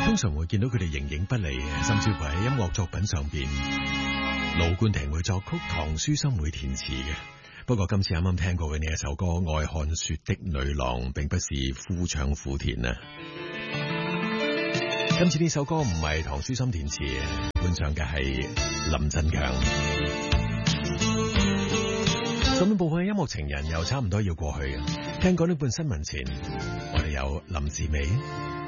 通常會見到佢哋形影不離，甚至乎喺音樂作品上邊，盧冠廷會作曲，唐書琛會填詞嘅。不過今次啱啱聽過嘅呢一首歌《愛看雪的女郎》，並不是夫唱婦填啊。今次呢首歌唔係唐書琛填詞，伴唱嘅係林振強。咁呢部分音樂情人又差唔多要過去嘅。聽講呢半新聞前，我哋有林志美。